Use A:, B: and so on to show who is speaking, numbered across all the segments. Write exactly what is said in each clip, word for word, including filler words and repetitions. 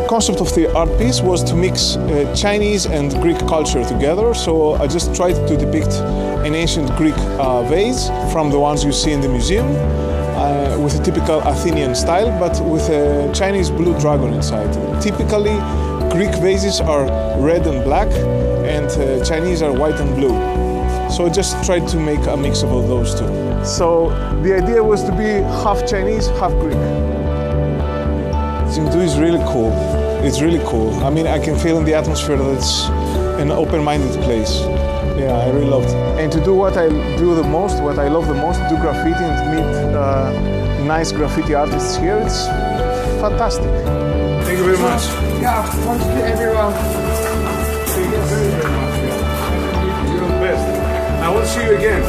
A: concept of the art piece was to mix uh, Chinese and Greek culture together. So I just tried to depict an ancient Greek uh, vase from the ones you see in the museum, uh, with a typical Athenian style, but with a Chinese blue dragon inside. Typically, Greek vases are red and black, and uh, Chinese are white and blue. So I just tried to make a mix of all those two. So the idea was to be half Chinese, half Greek. Chengdu is really cool. It's really cool. I mean, I can feel in the atmosphere that it's an open-minded place. Yeah, I really loved it. And to do what I do the most, what I love the most, do graffiti and meet uh, nice graffiti artists here, it's fantastic. Thank you very much.
B: Yeah, thank you everyone.
A: Thank you very, very much. Yeah. You're the best. I will see you again.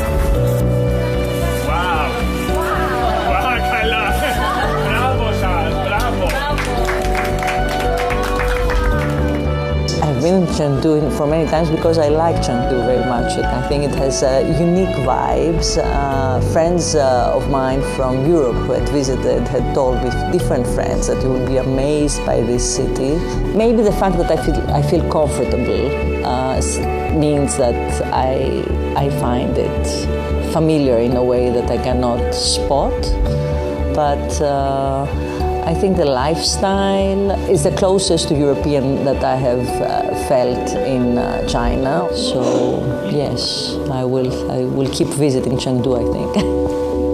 C: Wow. Wow, Kyla. Bravo, Charles. Bravo.
D: I've been in Chengdu for many times because I like Chengdu very much. I think it has uh, unique vibes. Uh, friends uh, of mine from Europe who had visited had told with different friends that you will be amazed by this city. Maybe the fact that I feel, I feel comfortable uh, means that I, I find it familiar in a way that I cannot spot. But uh, I think the lifestyle is the closest to European that I have uh, felt in uh, China. So yes, I will, I will keep visiting Chengdu, I think.